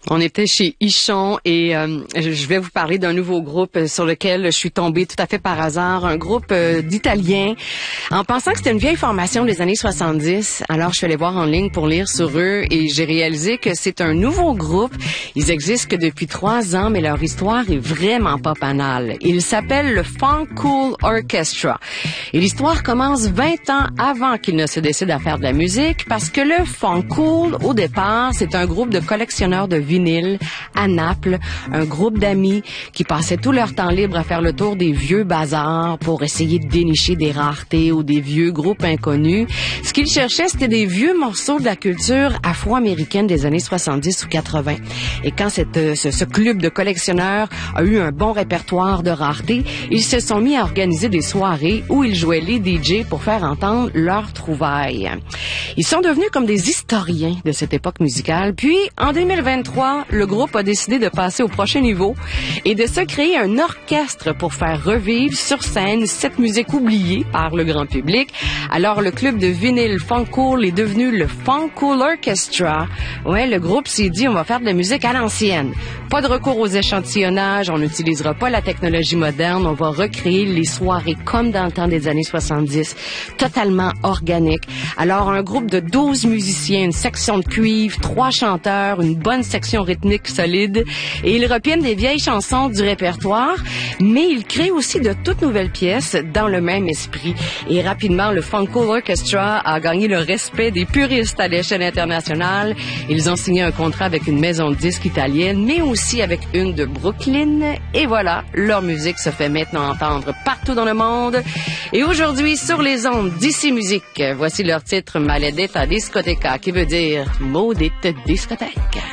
On était chez Ichon et je vais vous parler d'un nouveau groupe sur lequel je suis tombée tout à fait par hasard, un groupe d'Italiens. En pensant que c'était une vieille formation des années 70, alors je suis allée voir en ligne pour lire sur eux et j'ai réalisé que c'est un nouveau groupe. Ils existent que depuis 3 ans, mais leur histoire est vraiment pas banale. Ils s'appellent le Funk Cool Orchestra. Et l'histoire commence 20 ans avant qu'ils ne se décident à faire de la musique parce que le Funk Cool, au départ, c'est un groupe de collectionneurs de vinyle à Naples, un groupe d'amis qui passaient tout leur temps libre à faire le tour des vieux bazars pour essayer de dénicher des raretés ou des vieux groupes inconnus. Ce qu'ils cherchaient, c'était des vieux morceaux de la culture afro-américaine des années 70 ou 80. Et quand ce club de collectionneurs a eu un bon répertoire de raretés, ils se sont mis à organiser des soirées où ils jouaient les DJ pour faire entendre leurs trouvailles. Ils sont devenus comme des historiens de cette époque musicale. Puis, en 2023, le groupe a décidé de passer au prochain niveau et de se créer un orchestre pour faire revivre sur scène cette musique oubliée par le grand public. Alors, le club de vinyle Funk Cool est devenu le Funk Cool Orchestra. Ouais, le groupe s'est dit, on va faire de la musique à l'ancienne. Pas de recours aux échantillonnages, on n'utilisera pas la technologie moderne, on va recréer les soirées comme dans le temps des années 70, totalement organique. Alors, un groupe de 12 musiciens, une section de cuivre, 3 chanteurs, une bonne section rythmique solide, et ils repiennent des vieilles chansons du répertoire, mais ils créent aussi de toutes nouvelles pièces dans le même esprit. Et rapidement, le Funk Cool Orchestra a gagné le respect des puristes à l'échelle internationale. Ils ont signé un contrat avec une maison de disques italienne, mais aussi avec une de Brooklyn. Et voilà, leur musique se fait maintenant entendre partout dans le monde. Et aujourd'hui, sur les ondes d'Ici Musique, voici leur titre Maledetta Discoteca, qui veut dire maudite discothèque.